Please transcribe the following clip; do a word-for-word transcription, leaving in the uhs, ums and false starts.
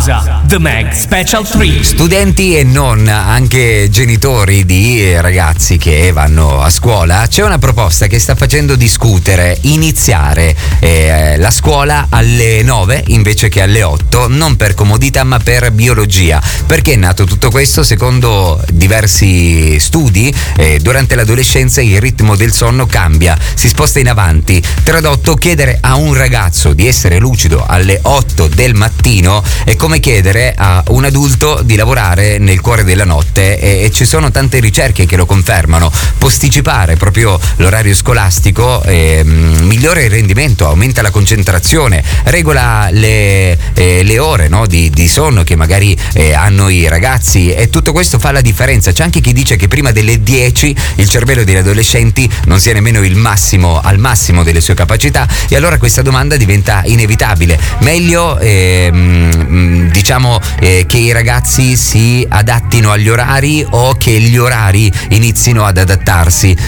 Pausa. The Mag Special tre. Studenti e non, anche genitori di ragazzi che vanno a scuola, c'è una proposta che sta facendo discutere iniziare eh, la scuola alle nove invece che alle otto, non per comodità ma per biologia. Perché è nato tutto questo? Secondo diversi studi, eh, durante l'adolescenza il ritmo del sonno cambia, si sposta in avanti. Tradotto, chiedere a un ragazzo di essere lucido alle otto del mattino è come chiedere a un adulto di lavorare nel cuore della notte, e, e ci sono tante ricerche che lo confermano. Posticipare proprio l'orario scolastico eh, migliora il rendimento, aumenta la concentrazione, regola le, eh, le ore no, di, di sonno che magari eh, hanno i ragazzi, e tutto questo fa la differenza. C'è anche chi dice che prima delle dieci il cervello degli adolescenti non sia nemmeno il massimo, al massimo delle sue capacità, e allora questa domanda diventa inevitabile. Meglio ehm, diciamo eh, che i ragazzi si adattino agli orari o che gli orari inizino ad adattarsi?